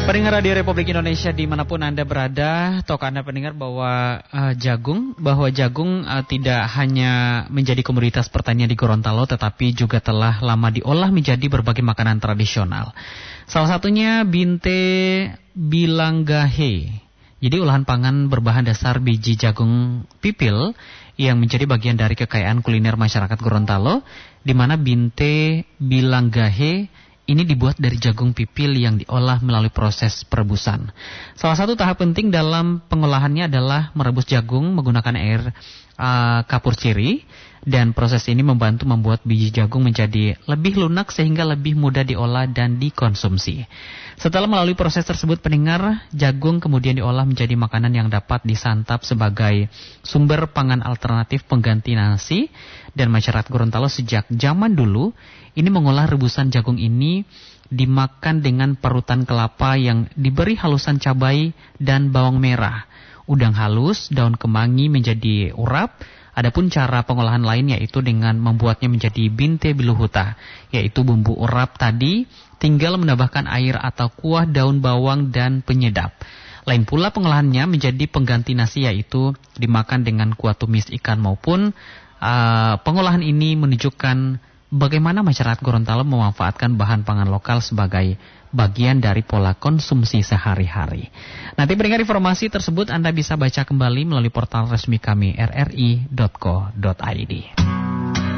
Pendengar Radio Republik Indonesia dimanapun Anda berada, tahukah Anda pendengar bahwa jagung tidak hanya menjadi komoditas pertanian di Gorontalo, tetapi juga telah lama diolah menjadi berbagai makanan tradisional. Salah satunya binte bilanggahe. Jadi olahan pangan berbahan dasar biji jagung pipil yang menjadi bagian dari kekayaan kuliner masyarakat Gorontalo, di mana binte bilanggahe ini dibuat dari jagung pipil yang diolah melalui proses perebusan. Salah satu tahap penting dalam pengolahannya adalah merebus jagung menggunakan air kapur ciri, dan proses ini membantu membuat biji jagung menjadi lebih lunak sehingga lebih mudah diolah dan dikonsumsi. Setelah melalui proses tersebut, pendengar, jagung kemudian diolah menjadi makanan yang dapat disantap sebagai sumber pangan alternatif pengganti nasi, dan masyarakat Gorontalo sejak zaman dulu ini mengolah rebusan jagung ini dimakan dengan parutan kelapa yang diberi halusan cabai dan bawang merah, udang halus, daun kemangi menjadi urap. Adapun cara pengolahan lain yaitu dengan membuatnya menjadi binte biluhuta, yaitu bumbu urap tadi tinggal menambahkan air atau kuah daun bawang dan penyedap. Lain pula pengolahannya menjadi pengganti nasi, yaitu dimakan dengan kuah tumis ikan maupun pengolahan ini menunjukkan bagaimana masyarakat Gorontalo memanfaatkan bahan pangan lokal sebagai bagian dari pola konsumsi sehari-hari. Nanti pendengar, informasi tersebut Anda bisa baca kembali melalui portal resmi kami rri.co.id.